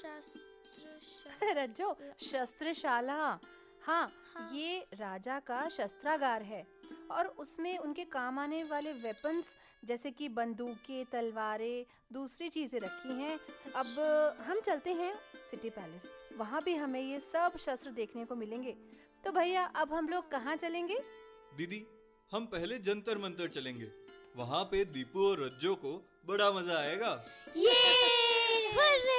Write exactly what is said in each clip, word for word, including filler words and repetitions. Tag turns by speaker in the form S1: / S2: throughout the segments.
S1: शास्त्र
S2: रज्जो, शस्त्रशाला। हाँ,
S1: हाँ।
S2: ये राजा का शस्त्रागार है और उसमें उनके काम आने वाले वेपन्स जैसे कि बंदूकें, तलवारें, दूसरी चीजें रखी हैं। अब हम चलते हैं सिटी पैलेस, वहाँ भी हमें ये सब शस्त्र देखने को मिलेंगे। तो भैया अब हम लोग कहाँ चलेंगे?
S3: दीदी, हम पहले जंतर मंतर चलेंगे। वहाँ पे दीपू और रज्जो को बड़ा मजा आएगा।
S1: ये हुर्रे!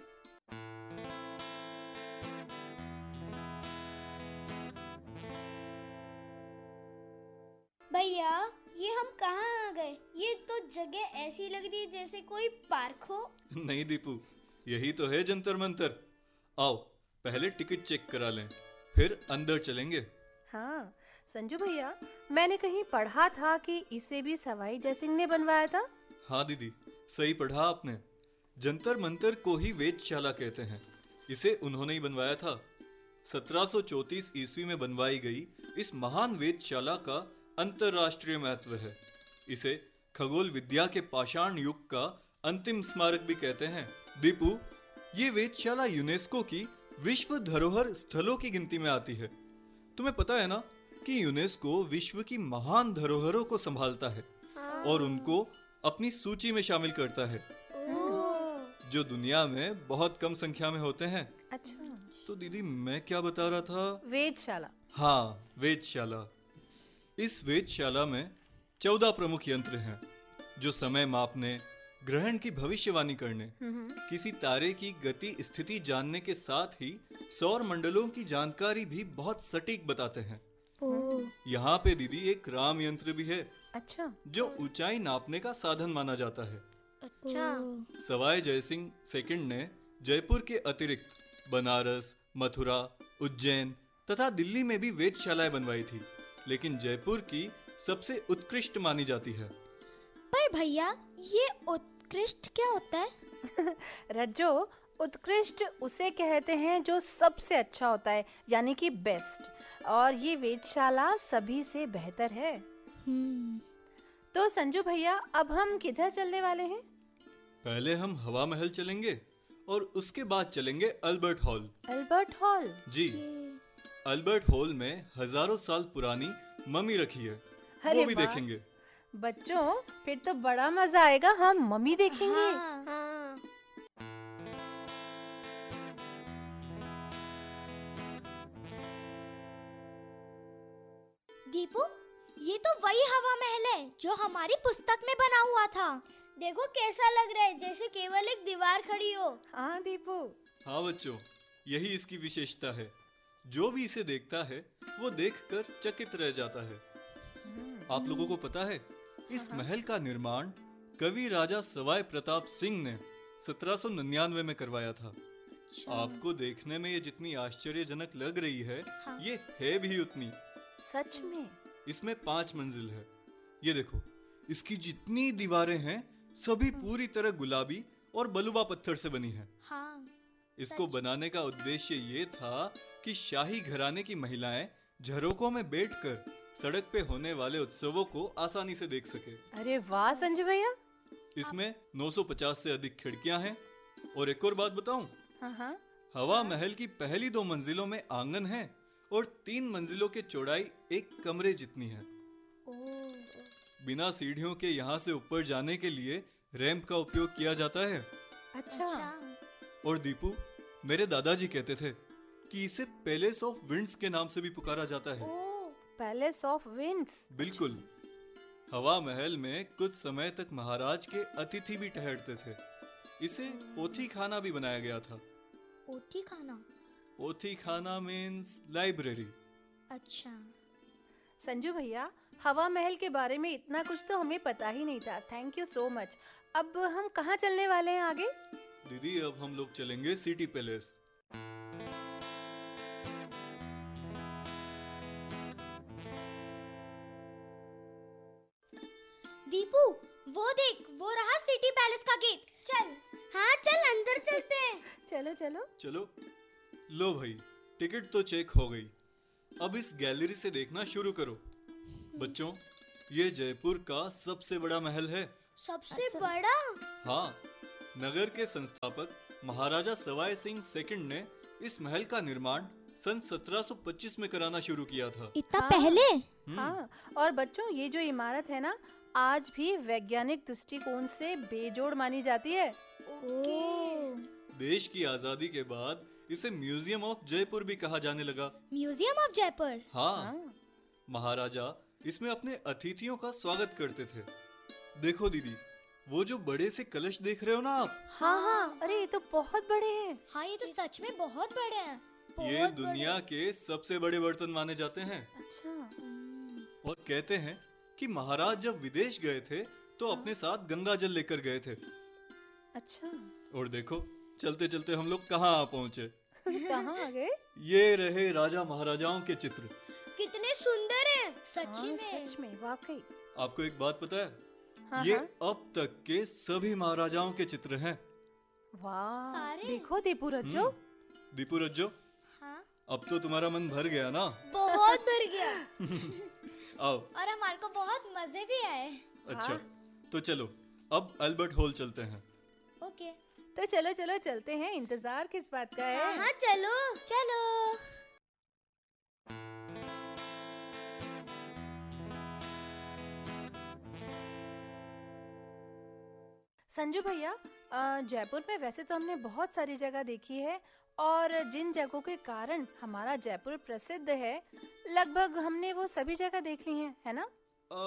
S1: भैया, ये हम कहाँ आ गए? ये तो जगह ऐसी लग रही है जैसे कोई पार्क हो।
S3: नहीं दीपू, यही तो है जंतर मंतर। आओ पहले टिकट चेक करा लें, फिर अंदर चलेंगे।
S2: हाँ संजू भैया, मैंने कहीं पढ़ा था कि इसे भी सवाई जयसिंह ने बनवाया था।
S3: हाँ दीदी, सही पढ़ा आपने। जंतर मंतर को ही वेधशाला कहते हैं। इसे उन्होंने ही बनवाया था। सत्रह सौ चौंतीस ईस्वी में बनवाई गई इस महान वेधशाला का अंतरराष्ट्रीय महत्व है। इसे खगोल विद्या के पाषाण युग का अंतिम स्मारक भी कहते हैं। दीपू, ये वेधशाला यूनेस्को की विश्व धरोहर स्थलों की गिनती में आती है। तुम्हें पता है ना कि यूनेस्को विश्व की महान धरोहरों को संभालता है और उनको अपनी सूची में शामिल करता है, जो दुनिया में बहुत कम संख्या में होते हैं।
S2: अच्छा,
S3: तो दीदी मैं क्या बता रहा था?
S2: वेधशाला।
S3: हाँ, वेधशाला। इस वेधशाला में चौदह प्रमुख यंत्र हैं जो समय मापने, ग्रहण की भविष्यवाणी करने, किसी तारे की गति स्थिति जानने के साथ ही सौर मंडलों की जानकारी भी बहुत सटीक बताते हैं। यहाँ पे दीदी एक राम यंत्र भी है।
S2: अच्छा,
S3: जो ऊंचाई नापने का साधन माना जाता है।
S1: अच्छा।
S3: सवाई जयसिंह सेकंड ने जयपुर के अतिरिक्त बनारस, मथुरा, उज्जैन तथा दिल्ली में भी वेधशालाएं बनवाई थी, लेकिन जयपुर की सबसे उत्कृष्ट मानी जाती है।
S1: पर भैया, ये उत्कृष्ट क्या होता है?
S2: रज्जो, उत्कृष्ट उसे कहते हैं जो सबसे अच्छा होता है, यानी कि बेस्ट। और ये वेधशाला सभी से बेहतर है। तो संजू भैया, अब हम किधर चलने वाले हैं?
S3: पहले हम हवा महल चलेंगे और उसके बाद चलेंगे अल्बर्ट हॉल।
S2: Albert hall?
S3: जी, अल्बर्ट हॉल में हजारों साल पुरानी मम्मी रखी है,
S2: अरे
S3: वो भी
S2: वाह।
S3: देखेंगे।
S2: बच्चों, फिर तो बड़ा मजा आएगा, हम मम्मी देखेंगे।
S1: हाँ। हाँ। दीपू, ये तो वही हवा महल है जो हमारी पुस्तक में बना हुआ था। देखो कैसा लग रहा है, जैसे केवल एक दीवार खड़ी हो।
S2: हाँ दीपू।
S3: हाँ बच्चों, यही इसकी विशेषता है। जो भी इसे देखता है वो देखकर चकित रह जाता है। आप लोगों को पता है, इस महल का निर्माण कवि राजा सवाई प्रताप सिंह ने सत्रह सौ निन्यानवे में करवाया था। आपको देखने में ये जितनी आश्चर्यजनक लग रही है,
S1: हाँ।
S3: ये है भी उतनी।
S2: सच में?
S3: इसमें पांच मंजिल है। ये देखो, इसकी जितनी दीवारें हैं सभी पूरी तरह गुलाबी और बलुआ पत्थर से बनी हैं।
S1: हाँ।
S3: इसको बनाने का उद्देश्य ये था कि शाही घराने की महिलाएं झरोकों में बैठकर सड़क पे होने वाले उत्सवों को आसानी से देख सके।
S2: अरे वाह संजू भैया।
S3: इसमें नौ सौ पचास से अधिक खिड़कियां हैं। और एक और बात बताऊं,
S2: हाँ हाँ।
S3: हवा महल की पहली दो मंजिलों में आंगन है और तीन मंजिलों के चौड़ाई एक कमरे जितनी है। बिना सीढ़ियों के यहाँ से ऊपर जाने के लिए रैंप का उपयोग किया जाता है।
S2: अच्छा,
S1: अच्छा।
S3: और दीपू, मेरे दादाजी कहते थे कि इसे पैलेस ऑफ विंड्स के नाम से भी पुकारा जाता है।
S2: Palace of winds?
S3: बिल्कुल। हवा महल में कुछ समय तक महाराज के अतिथि भी ठहरते थे। इसे पोथी खाना भी बनाया गया था।
S1: पोथी खाना?
S3: पोथी खाना मीन्स लाइब्रेरी।
S1: अच्छा।
S2: संजू भैया, हवा महल के बारे में इतना कुछ तो हमें पता ही नहीं था। Thank you so much. अब हम कहाँ चलने वाले हैं आगे?
S3: दीदी, अब हम लोग चलेंगे सिटी पैलेस।
S1: दीपू, वो देख, वो रहा सिटी पैलेस का गेट। चल। हाँ चल, अंदर चलते हैं।
S2: चलो चलो।
S3: चलो। लो भाई, टिकट तो चेक हो गई। अब इस गैलरी से देखना शुरू करो। बच्चों, ये जयपुर का सबसे बड़ा महल है।
S1: सबसे बड़ा?
S3: हाँ, नगर के संस्थापक महाराजा सवाई सिंह सेकंड ने इस महल का निर्माण सन सत्रह सौ पच्चीस में कराना शुरू किया था।
S1: इतना
S2: हाँ।
S1: पहले?
S2: हाँ, और बच्चों ये जो इमारत है ना, आज भी वैज्ञानिक दृष्टिकोण से बेजोड़ मानी जाती है।
S1: ओके।
S3: देश की आजादी के बाद इसे म्यूजियम ऑफ जयपुर भी कहा जाने लगा।
S1: Museum of Jaipur?
S3: हाँ,
S2: हाँ।
S3: महाराजा इसमें अपने अतिथियों का स्वागत करते थे। देखो दीदी, वो जो बड़े से कलश देख रहे हो ना आप,
S2: हाँ हाँ, अरे ये तो बहुत बड़े हैं।
S1: हाँ, ये तो सच में बहुत बड़े हैं।
S3: ये
S1: बहुत
S3: दुनिया के सबसे बड़े बर्तन माने जाते हैं।
S2: अच्छा।
S1: बड़े।
S3: और कहते हैं कि महाराज जब विदेश गए थे तो अपने साथ गंगा जल लेकर गए थे।
S2: अच्छा।
S3: और देखो, चलते चलते हम लोग कहाँ पहुँचे।
S2: कहाँ आ गए?
S3: ये रहे राजा महाराजाओं के चित्र।
S1: कितने सुंदर हैं। सच्ची
S2: हाँ,
S1: में।
S2: सच में, वाकई।
S3: आपको एक बात पता है?
S2: हाँ,
S3: ये
S2: हाँ।
S3: अब तक के सभी महाराजाओं के चित्र हैं।
S2: वाह,
S1: सारे?
S2: देखो दीपू रज्जो।
S3: हम्म, दीपू रज्जो,
S1: हाँ,
S3: अब तो तुम्हारा मन भर गया ना?
S1: बहुत भर गया।
S3: आओ।
S1: और हमारे को बहुत मजे भी आए।
S3: अच्छा,
S2: हाँ।
S3: तो चलो अब अल्बर्ट हॉल चलते हैं।
S1: ओके।
S2: तो चलो चलो चलते हैं, इंतजार किस बात का है?
S1: हाँ, चलो चलो।
S2: संजू भैया, अ, जयपुर में वैसे तो हमने बहुत सारी जगह देखी है, और जिन जगहों के कारण हमारा जयपुर प्रसिद्ध है, लगभग हमने वो सभी जगह देख ली हैं, है ना?
S3: अ,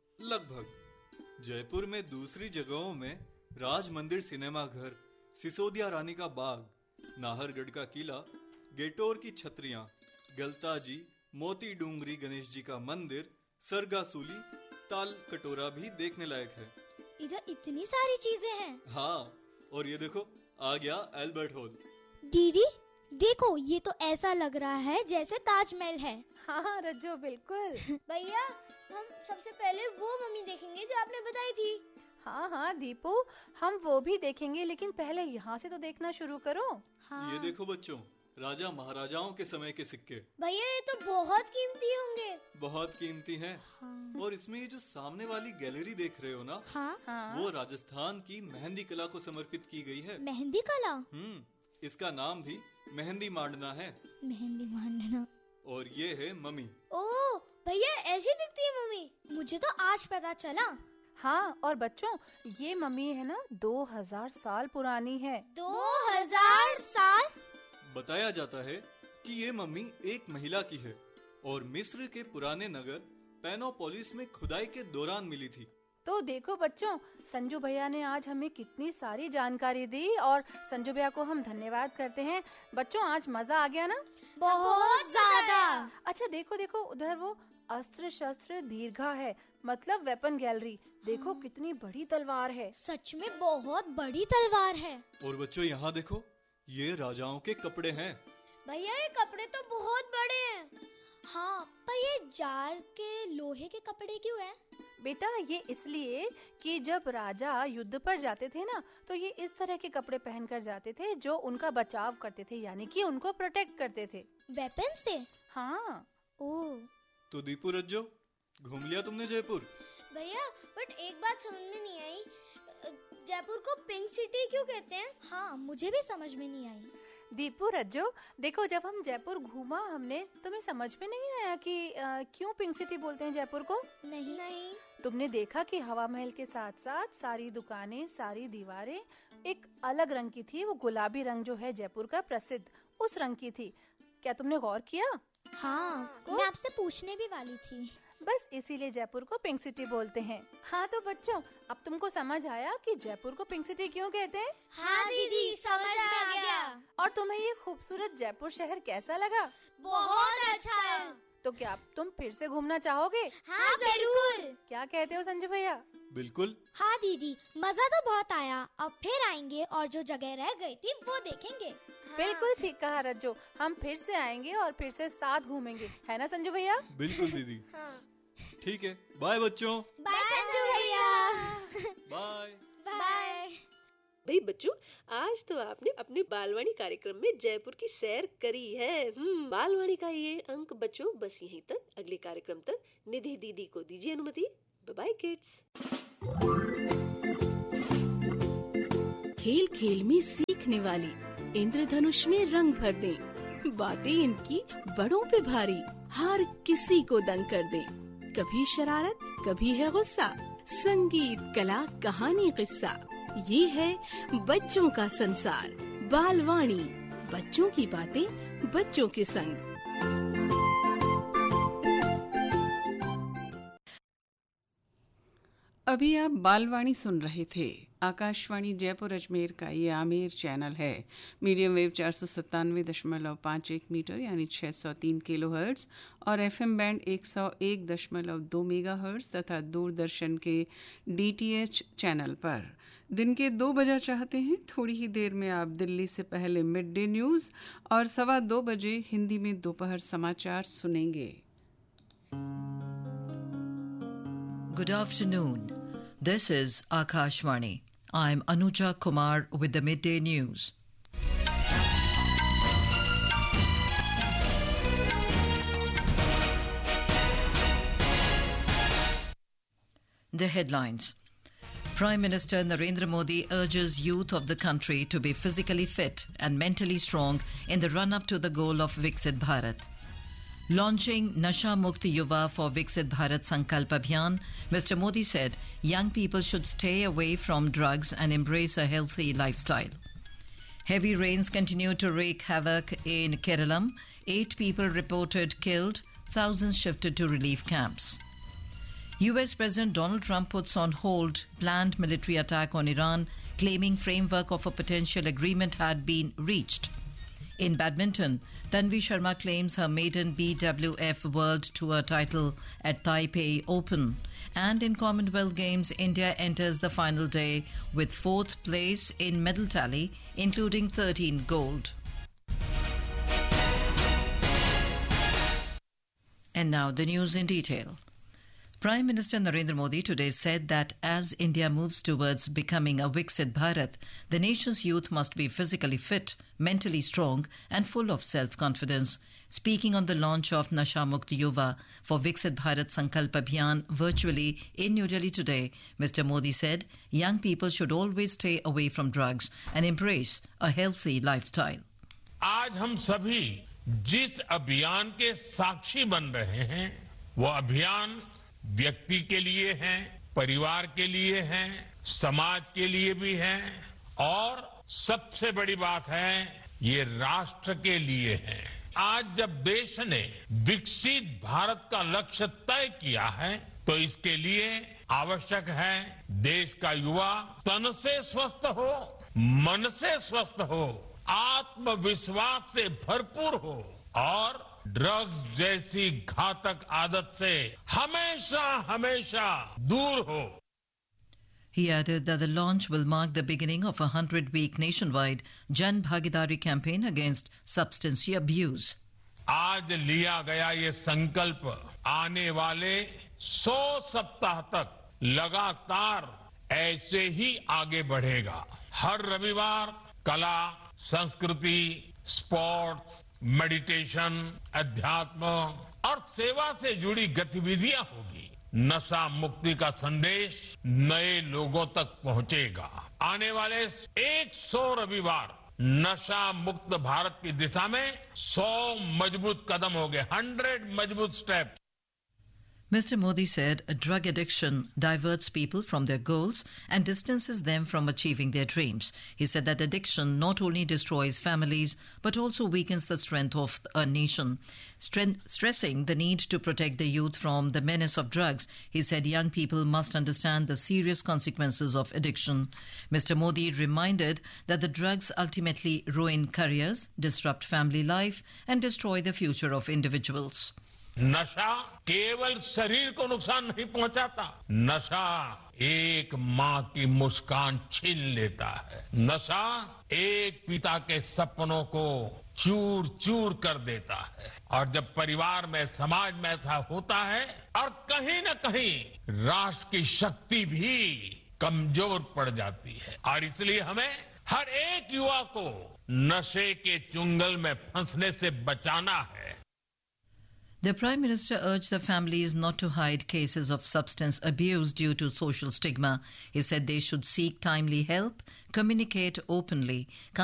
S3: लगभग। जयपुर में दूसरी जगहों में राज मंदिर, सिनेमा घर, सिसोदिया रानी का बाग, नाहरगढ़ का किला, गेटोर की छतरियां, गलताजी, मोती डूंगरी गणेश जी का मंदिर, सरगासूली, ताल कटोरा भी देखने लायक है।
S1: इधर इतनी सारी चीजें हैं।
S3: हाँ, और ये देखो, आ गया अल्बर्ट हॉल।
S1: दीदी देखो, ये तो ऐसा लग रहा है जैसे ताजमहल है।
S2: हाँ हाँ रज्जो, बिल्कुल।
S1: भैया, हम सबसे पहले वो मम्मी देखेंगे जो आपने बताई थी।
S2: हाँ हाँ दीपू, हम वो भी देखेंगे, लेकिन पहले यहाँ से तो देखना शुरू करो।
S1: हाँ।
S3: ये देखो बच्चों, राजा महाराजाओं के समय के सिक्के
S1: भैया, ये तो बहुत कीमती होंगे।
S3: बहुत कीमती हैं।
S1: हाँ।
S3: और इसमें ये जो सामने वाली गैलरी देख रहे हो ना,
S1: हाँ,
S2: हाँ।
S3: वो राजस्थान की मेहंदी कला को समर्पित की गई है।
S1: मेहंदी कला।
S3: हम्म, इसका नाम भी मेहंदी मांडना है।
S1: मेहंदी मांडना।
S3: और ये है मम्मी।
S1: ओह भैया, ऐसी दिखती है मम्मी? मुझे तो आज पता चला।
S2: हाँ, और बच्चों, ये मम्मी है ना, दो हजार साल पुरानी है।
S1: दो हजार साल?
S3: बताया जाता है कि ये मम्मी एक महिला की है और मिस्र के पुराने नगर पेनोपोलिस में खुदाई के दौरान मिली थी।
S2: तो देखो बच्चों, संजू भैया ने आज हमें कितनी सारी जानकारी दी, और संजू भैया को हम धन्यवाद करते हैं। बच्चों, आज मजा आ गया ना?
S1: बहुत ज्यादा।
S2: अच्छा, देखो देखो, उधर वो अस्त्र शस्त्र दीर्घा है, मतलब वेपन गैलरी। देखो
S1: हाँ।
S2: कितनी बड़ी तलवार है।
S1: सच में बहुत बड़ी तलवार है।
S3: और बच्चों, यहाँ देखो, ये राजाओं के कपड़े हैं।
S1: भैया, ये कपड़े तो बहुत बड़े हैं। हाँ, पर ये जार के लोहे के कपड़े क्यों हैं?
S2: बेटा, ये इसलिए कि जब राजा युद्ध पर जाते थे ना, तो ये इस तरह के कपड़े पहनकर जाते थे जो उनका बचाव करते थे, यानी कि उनको प्रोटेक्ट करते थे।
S1: वेपन से?
S2: हाँ।
S1: ओह
S3: तो दीपू रज्जो, घूम लिया तुमने जयपुर?
S1: भैया, बट एक बात समझ में नहीं आई, जयपुर को पिंक सिटी क्यों कहते हैं? हाँ, मुझे भी समझ में नहीं आई।
S2: दीपू रज्जो, देखो, जब हम जयपुर घूमा हमने, तुम्हें समझ में नहीं आया कि आ, क्यों पिंक सिटी बोलते हैं जयपुर को?
S1: नहीं नहीं।
S2: तुमने देखा कि हवा महल के साथ साथ सारी दुकानें, सारी दीवारें एक अलग रंग की थी। वो गुलाबी रंग जो है जयपुर का प्रसिद्ध, उस रंग की थी। क्या तुमने गौर किया?
S1: हाँ, मैं आपसे पूछने भी वाली थी।
S2: बस इसीलिए जयपुर को पिंक सिटी बोलते हैं। हाँ, तो बच्चों, अब तुमको समझ आया कि जयपुर को पिंक सिटी क्यों कहते हैं?
S1: हाँ दीदी, समझ में आ गया।
S2: और तुम्हें ये खूबसूरत जयपुर शहर कैसा लगा?
S1: बहुत अच्छा है।
S2: तो क्या तुम फिर से घूमना चाहोगे?
S1: हाँ जरूर।
S2: क्या कहते हो संजू भैया?
S3: बिल्कुल।
S1: हाँ दीदी, मजा तो बहुत आया। अब फिर आएंगे और जो जगह रह गई थी वो देखेंगे।
S2: बिल्कुल ठीक कहा रज्जो, हम फिर से आएंगे और फिर से साथ घूमेंगे, है ना संजू भैया?
S3: बिल्कुल दीदी।
S1: हाँ।
S3: ठीक है, बाय बच्चों।
S1: बाय संजू भैया।
S3: बाय।
S1: बाय।
S4: भाई बच्चों, आज तो आपने अपने बालवाणी कार्यक्रम में जयपुर की सैर करी है। हम्म, बालवाणी का ये अंक बच्चों बस यहीं तक। अगले कार्यक्रम तक निधि दीदी को दीजिए अनुमति। Bye by Keats.
S5: खेल खेल में सीख दिखने वाली, इंद्रधनुष में रंग भर दें। बातें इनकी बड़ों पे भारी, हर किसी को दंग कर दें। कभी शरारत, कभी है गुस्सा, संगीत, कला, कहानी, किस्सा। ये है बच्चों का संसार, बालवाणी। बच्चों की बातें बच्चों के संग।
S6: अभी आप बालवाणी सुन रहे थे। आकाशवाणी जयपुर अजमेर का ये आमेर चैनल है। मीडियम वेव चार सौ सत्तानवे दशमलव पाँच एक मीटर यानी छः सौ तीन किलो हर्ट्ज और एफएम बैंड एक सौ एक दशमलव दो मेगा हर्ट्ज तथा दूरदर्शन के डीटीएच चैनल पर। दिन के दो बजा चाहते हैं। थोड़ी ही देर में आप दिल्ली से पहले मिड डे न्यूज़ और सवा दो बजे हिंदी में दोपहर समाचार सुनेंगे।
S7: Good afternoon. This is Akashvani. I'm Anuja Kumar with the midday news. The headlines. Prime Minister Narendra Modi urges youth of the country to be physically fit and mentally strong in the run-up to the goal of Viksit Bharat. Launching Nasha Mukti Yuva for Viksit Bharat Sankalp Abhiyan, Mister Modi said young people should stay away from drugs and embrace a healthy lifestyle. Heavy rains continue to wreak havoc in Kerala. Eight people reported killed, thousands shifted to relief camps. U S President Donald Trump puts on hold planned military attack on Iran, claiming framework of a potential agreement had been reached. In badminton, Tanvi Sharma claims her maiden B W F World Tour title at Taipei Open. And in Commonwealth Games, India enters the final day with fourth place in medal tally, including thirteen gold. And now the news in detail. Prime Minister Narendra Modi today said that as India moves towards becoming a Viksit Bharat, the nation's youth must be physically fit, mentally strong and full of self-confidence. Speaking on the launch of Nasha Mukti Yuva for Viksit Bharat Sankalp Abhiyan virtually in New Delhi today, Mister Modi said young people should always stay away from drugs and embrace a healthy lifestyle.
S8: आज हम सभी जिस अभियान के साक्षी बन रहे हैं, वो अभियान व्यक्ति के लिए है, परिवार के लिए है, समाज के लिए भी है और सबसे बड़ी बात है ये राष्ट्र के लिए है। आज जब देश ने विकसित भारत का लक्ष्य तय किया है तो इसके लिए आवश्यक है देश का युवा तन से स्वस्थ हो, मन से स्वस्थ हो, आत्मविश्वास से भरपूर हो और ड्रग्स जैसी घातक आदत से हमेशा हमेशा दूर हो।
S7: He added that the launch will mark the beginning of a hundred-week nationwide Jan Bhagidari campaign against substance abuse.
S8: आज लिया गया ये संकल्प आने वाले सौ सप्ताह तक लगातार ऐसे ही आगे बढ़ेगा। हर रविवार कला, संस्कृति, स्पोर्ट्स, मेडिटेशन, अध्यात्म और सेवा से जुड़ी गतिविधियां होगी। नशा मुक्ति का संदेश नए लोगों तक पहुंचेगा। आने वाले सौ रविवार नशा मुक्त भारत की दिशा में सौ मजबूत कदम होंगे, हंड्रेड मजबूत step.
S7: Mister Modi said drug addiction diverts people from their goals and distances them from achieving their dreams. He said that addiction not only destroys families but also weakens the strength of a nation. Strength, stressing the need to protect the youth from the menace of drugs, he said young people must understand the serious consequences of addiction. Mister Modi reminded that the drugs ultimately ruin careers, disrupt family life and destroy the future of individuals.
S8: नशा केवल शरीर को नुकसान नहीं पहुंचाता, नशा एक माँ की मुस्कान छीन लेता है। नशा एक पिता के सपनों को चूर चूर कर देता है और जब परिवार में, समाज में ऐसा होता है और कहीं न कहीं राष्ट्र की शक्ति भी कमजोर पड़ जाती है और इसलिए हमें हर एक युवा को नशे के चुंगल में फंसने से बचाना है।
S7: The Prime Minister urged the families not to hide cases of substance abuse due to social stigma. He said they should seek timely help, communicate openly,